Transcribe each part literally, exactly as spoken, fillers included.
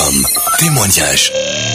كوم تيمونياج.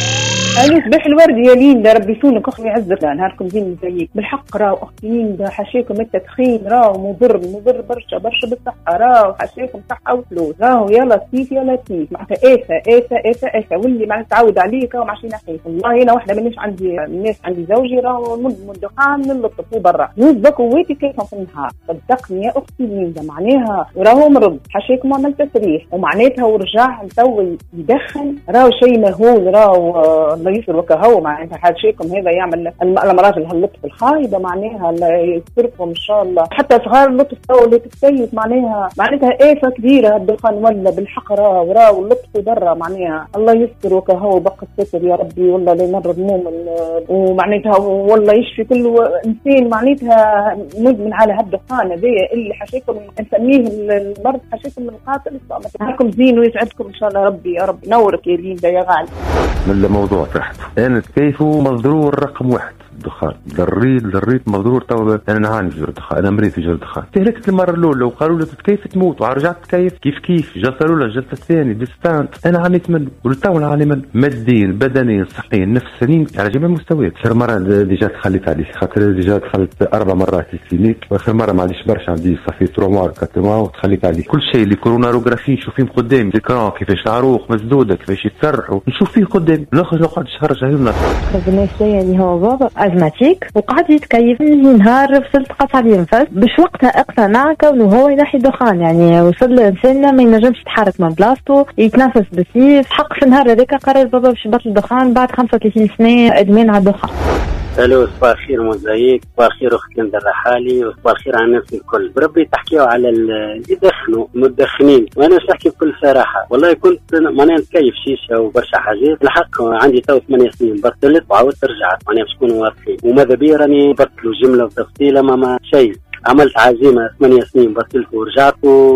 أنا صباح الورد يا ليندا، ربي يسونك أختي عزت نهاركم زين زيك. بالحق راهو أختي ليندا حاشاكم التدخين راهو مضر مضر برشا برشا بالصحة، راهو حاشاكم صحة وفلوس، راهو يا لطيف يا لطيف معناتها آفة آفة آفة آفة، واللي معناتها تعود عليك راهو ماشي نحيف. والله أنا واحدة منيش عندي الناس عندي زوجي راهو مدمن دخان من اللطف وبرا نوز قوتي كيفهم في النهار. صدقني يا أختي ليندا معناها راهو مرض حاشاكم عمل تسريح ومعناتها ورجع تو يدخن، راهو شيء مهول، راهو الله يسر وكهو معناتها حاشاكم هذا يعمل الامراض اللطف الخايبه معناها يصرفهم ان شاء الله. حتى صغار اللطف تو اللي تتكيف معناها معناتها آفة كبيره الدخان ولا بالحق راهو راهو اللطف برا معناها الله يستر وكهو بقى الستر يا ربي. والله لا يمرض موم ومعناتها والله يشفي كل انسان معناتها مدمن على هالدخان هذايا اللي حاشاكم نسميه المرض حاشاكم القاتل. معكم زين ويسعدكم ان شاء الله ربي يا رب نورك يا ليندا يا غالي. من الموضوع تحت انا كيفه مضرور رقم واحد الدخان، ضريت ضريت مضرور تو انا نعاني في جرد الدخان، انا مريض في جرد الدخان. تهلكت المره الاولى وقالوا لي تتكيف تموت ورجعت تكيف كيف كيف جلسه الاولى الجلسه الثانيه ديستانت. انا عانيت منه ولتو نعاني منه ماديا بدنيا صحيا نفسيا على جميع المستويات. اخر مره ديجا تخليت عليه خاطر ديجا دخلت اربع مرات الكلينيك، واخر مره ما عنديش برشا عندي صافي ثلاث مار أربعة مار وتخليت عليه كل شيء اللي كوروناروغرافي نشوف فيه قدامي ذكرى كيفاش العروق مسدوده كيفاش يتسرحوا نشوف فيه قدامي نخرج نقعد شهر شهرين ونص. خدمت يعني هو بابا ازماتيك وقعد يتكيف من نهار فصلت قطع لي نفس باش وقتها اقتنع كونه هو ينحي دخان. يعني وصل لإنسان ما ينجمش يتحرك من بلاصتو يتنفس بسيف. حق في النهار هذاك قرر بابا باش يبطل الدخان بعد خمسة وثلاثين سنة ادمان على الدخان. الو صباح الخير موزايك، صباح الخير اخت ليندا الرحالي، وصباح الخير على الناس الكل. بربي تحكيوا على اللي يدخنوا مدخنين، وانا مش نحكي بكل صراحه. والله كنت معناها نتكيف شيشه وبرشا حاجات. الحق عندي تو ثمانية سنين بطلت وعاودت رجعت معناها باش نكونوا واضحين، وماذا بيا راني بطلوا جمله وتفصيله ما شيء. عملت عزيمه ثمانية سنين بطلت ورجعت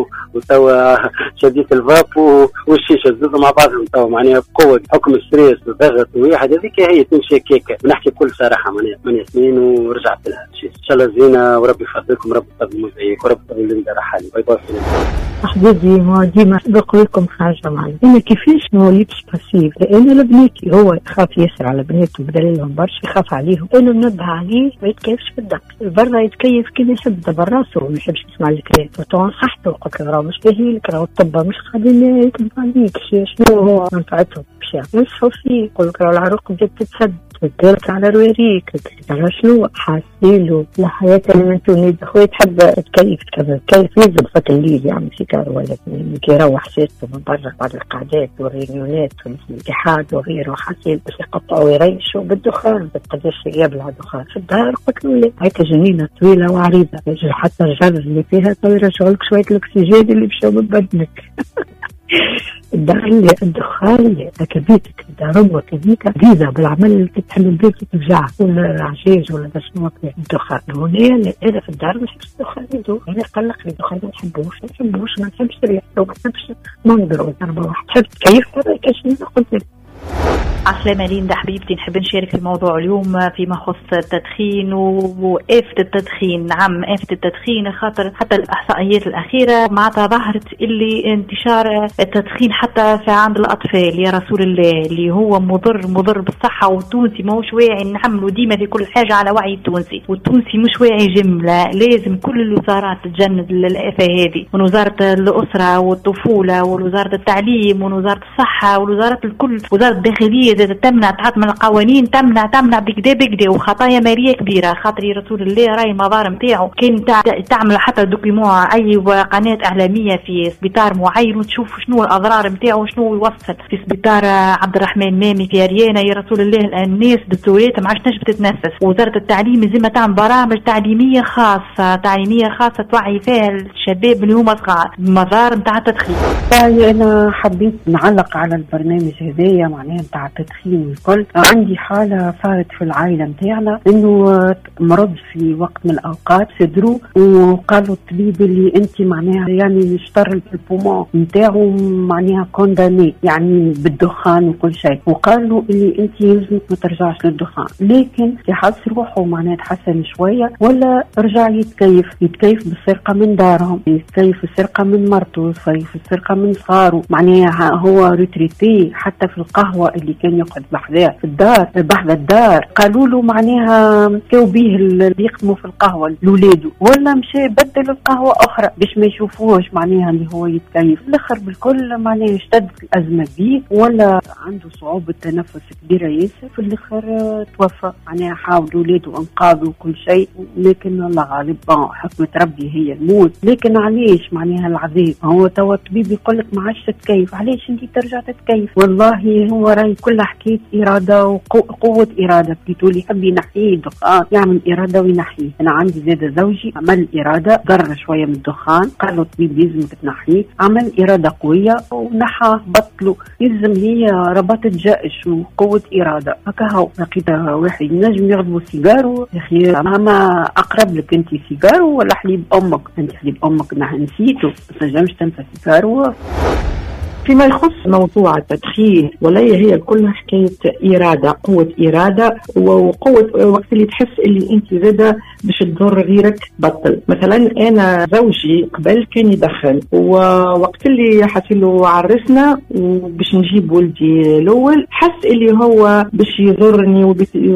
وتوا شديت الفاب والشيشه زدوا مع بعضهم توا معناها بقوه بحكم الستريس والضغط وواحد هذيك هي تمشي كيكه. بنحكي بكل صراحه معناها ثمانية سنين ورجعت لها الشيء. ان شاء الله زينه وربي يفضلكم وربي يفضل زيك وربي يفضل ليندا رحالي. باي باي. حبيبي ما ديما بقول لكم حاجه معي، انا كيفاش ما وليتش باسيف؟ لان لبناتي هو يخاف ياسر على بناته بدليلهم برشا يخاف عليهم. انا منبه عليه ما يتكيفش في الدق برا، يتكيف كيما يحب دبر راسه وما يحبش يسمع الكلام. وطبعا صحته قلت له راه مش باهي لك، راه الطب مش قاعدين يكذب عليك. شنو هو منفعتهم؟ باش ينصحوا فيه يقول لك راه العروق بدات تتسد تدلت على رواريك على شنو حاسيلو الحياة اللي من تونس. خويا تحب تكيف كذا كيف يزب فك الليل يعمل سيجار ولا كي يروح سيرته من برا بعد القعدات والريونيات والاتحاد وغيره حاسيل باش يقطعوا ويريشوا بالدخان. قداش يبلع دخان في الدار؟ قلت له لا، هيك جنينة طويلة وعريضة حتى الجرز اللي فيها تو يرجعوا لك شوية الأكسجين اللي مشاو من بدنك. الدار اللي الدخان اللي كبيتك الدار امك هذيك عزيزه بالعمل اللي تحل البيت ترجع ولا العجاج ولا شنو الدخان. هنا انا في الدار ما نحبش الدخان يدوخ، انا قلقني الدخان ما نحبوش ما نحبوش ما نحبش ريحته ما نحبش منظره. ضربه واحد تحب كيف هذا كاش قلت عسلامة ليندا حبيبتي. نحب نشارك في الموضوع اليوم فيما يخص التدخين وآفة التدخين. نعم آفة التدخين، خاطر حتى الإحصائيات الأخيرة معناتها ظهرت اللي انتشار التدخين حتى في عند الأطفال يا رسول الله اللي هو مضر مضر بالصحة. والتونسي ما هوش واعي، نعملوا ديما في كل حاجة على وعي التونسي، والتونسي مش واعي جملة. لازم كل الوزارات تتجند الآفة هذه، من وزارة الأسرة والطفولة ووزارة التعليم ووزارة الصحة والوزارات الكل، وزارة الداخلية تمنع تعطم القوانين تمنع تمنع بكدا بكدا. وخطايا ماليه كبيره خاطر رسول الله راي المظاهر نتاعو كان تعمل حتى دوكيمون اي قناه اعلاميه في سبيطار معين وتشوف شنو الاضرار نتاعو وشنو يوصل. في سبيطار عبد الرحمن مامي في ريانا يا رسول الله الناس دستوريات ما عادش تنجم تتنفس. وزاره التعليم لازم تعمل برامج تعليميه خاصه تعليميه خاصه توعي فيها الشباب اللي هما صغار المظاهر نتاع التدخين. انا حبيت نعلق على البرنامج هذايا معناها نتاع التدخين والكل. عندي حالة صارت في العائلة متاعنا انه مرض في وقت من الاوقات صدروا، وقالوا الطبيب اللي انت معناها يعني اشتر البومون متاعه معناها كونداني يعني بالدخان وكل شيء، وقالوا اللي انت يلزمك ما ترجعش للدخان. لكن يحس روحه معناها تحسن شوية ولا رجع يتكيف يتكيف بالسرقة من دارهم، يتكيف السرقة من مرته، يتكيف السرقة من صغاره، معناها هو ريتريتي. حتى في القهوة اللي كان يقعد بحذاه في الدار بحذا الدار قالوا له معناها كاو بيه اللي يخدموا في القهوة لولاده، ولا مشى بدل القهوة أخرى باش ما يشوفوهش معناها اللي هو يتكيف. الآخر بالكل معناها اشتدت الأزمة دي ولا عنده صعوبة تنفس كبيرة ياسر، في الآخر توفى. معناها حاولوا ولاده انقاذوا كل شيء، لكن الله غالب حكمة ربي هي الموت. لكن علاش معناها العذاب؟ هو توا الطبيب يقول لك ما عادش تتكيف، علاش انت ترجع تتكيف؟ والله هو راي كل حكاية إرادة وقوة إرادة. بتقولي يحب ينحيه الدخان يعمل إرادة وينحيه. أنا عندي زادة زوجي عمل إرادة ضر شوية من الدخان، قال له الطبيب لازمك تنحيه، عمل إرادة قوية ونحى بطله. يلزم هي رباط جأش وقوة إرادة. هكا هو لقيت واحد ينجم يغضبوا سيجارو، يا أخي ماما أقرب لك أنت سيجارو ولا حليب أمك؟ أنت حليب أمك نسيته، ما تنجمش تنسى سيجارو. فيما يخص موضوع التدخين ولا هي كلها حكاية إرادة، قوة إرادة وقوة وقت اللي تحس اللي أنت زادة باش تضر غيرك بطل. مثلا أنا زوجي قبل كان يدخن، ووقت اللي حصلوا عرسنا وباش نجيب ولدي الأول حس اللي هو باش يضرني وباش